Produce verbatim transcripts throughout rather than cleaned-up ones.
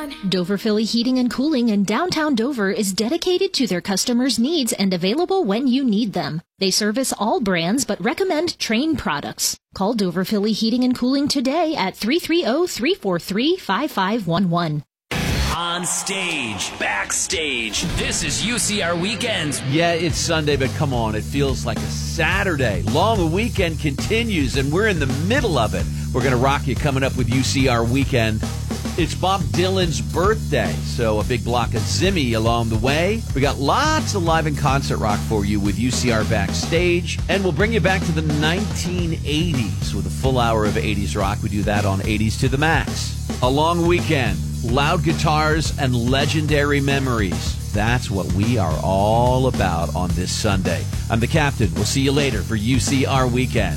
on. Dover Philly Heating and Cooling in downtown Dover is dedicated to their customers' needs and available when you need them. They service all brands but recommend Trane products. Call Dover Philly Heating and Cooling today at three three zero, three four three, five five one one. On stage, backstage, this is U C R Weekends. Yeah, it's Sunday, but come on, it feels like a Saturday. Long weekend continues, and we're in the middle of it. We're going to rock you coming up with U C R Weekend. It's Bob Dylan's birthday, so a big block of Zimmy along the way. We got lots of live and concert rock for you with U C R Backstage, and we'll bring you back to the nineteen eighties with a full hour of eighties rock. We do that on eighties to the Max. A long weekend, loud guitars, and legendary memories. That's what we are all about on this Sunday. I'm the Captain. We'll see you later for U C R Weekend.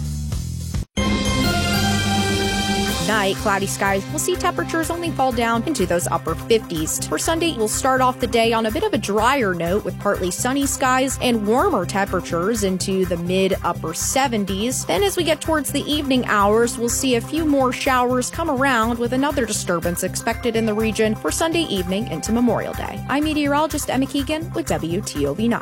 Night, cloudy skies. We'll see temperatures only fall down into those upper fifties. For Sunday, we'll start off the day on a bit of a drier note with partly sunny skies and warmer temperatures into the mid-upper seventies. Then as we get towards the evening hours, we'll see a few more showers come around with another disturbance expected in the region for Sunday evening into Memorial Day. I'm meteorologist Emma Keegan with W T O V nine.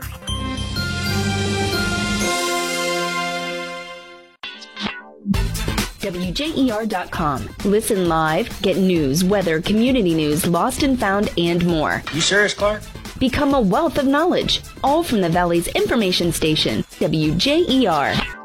W J E R dot com. Listen live, get news, weather, community news, lost and found, and more. You serious, Clark? Become a wealth of knowledge, all from the Valley's information station, W J E R.